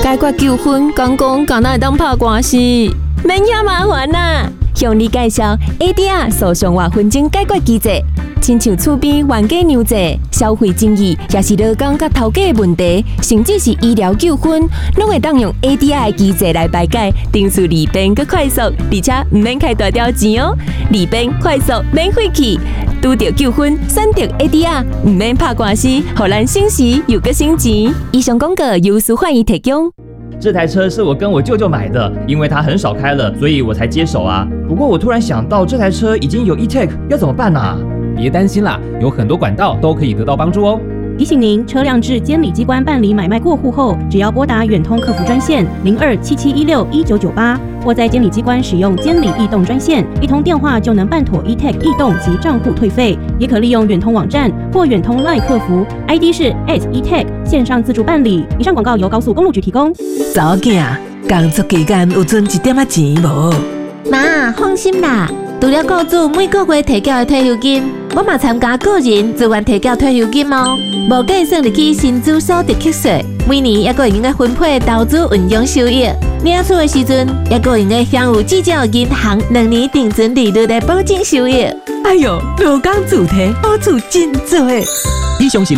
解决纠纷，讲敢若会当拍官司，免遐麻烦啦。向你介绍 ADR 诉讼或纷争解决机制，亲像厝边冤家娘债、消费争议，也是劳工甲头家的问题，甚至是医疗纠纷，拢会当用 ADR 的机制来排解，程序利便佮快速，而且唔免开大条钱哦，利便快速免费气。拄到纠纷，选择 ADR， 唔免拍官司，互咱省时又佮省钱。以上广告由苏焕仪提供。 这台车是我跟我舅舅买的，因为他很少开了，所以我才接手啊。不过我突然想到，这台车已经有 eTag， 要怎么办啊？ 别担心啦，有很多管道都可以得到帮助哦。 提醒您，车辆至监理机关办理买卖过户后，只要拨打远通客服专线0277161998，或在监理机关使用监理异动专线，一通电话就能办妥 eTag 异动及账户退费。也可利用远通网站或远通 LINE 客服 ，ID 是 @eTag 线上自助办理。以上广告由高速公路局提供。 查某囝，工作期间有存一点仔钱无？ 妈，放心啦，除了雇主每个月提缴的退休金，我嘛参加个人自愿提缴退休金哦，无计算入去薪资所得扣税，每年也个用个分配投资运用收益。领取的时阵，也个用个享有至少银行2年定存利率的保证收益。 哎哟，劳工自提好处真多。 以上是